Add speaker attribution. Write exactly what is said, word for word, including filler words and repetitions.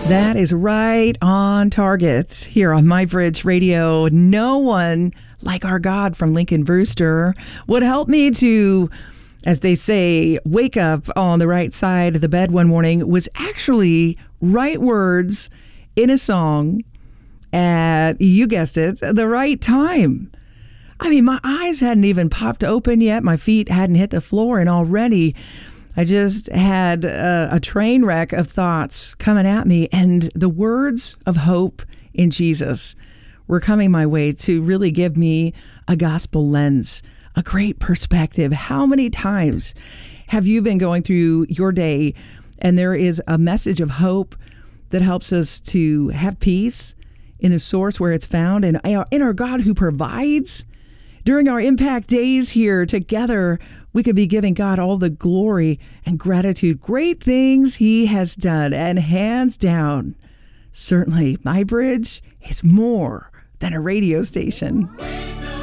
Speaker 1: That is right on target here on My Bridge Radio. No one like our God from Lincoln Brewster would help me to, as they say, wake up on the right side of the bed one morning was actually right words in a song at, you guessed it, the right time. I mean, my eyes hadn't even popped open yet. My feet hadn't hit the floor, and already I just had a, a train wreck of thoughts coming at me, and the words of hope in Jesus were coming my way to really give me a gospel lens, a great perspective. How many times have you been going through your day and there is a message of hope that helps us to have peace in the source where it's found, and in our God who provides? During our impact days here together, we could be giving God all the glory and gratitude, great things he has done. And hands down, certainly, My Bridge is more than a radio station.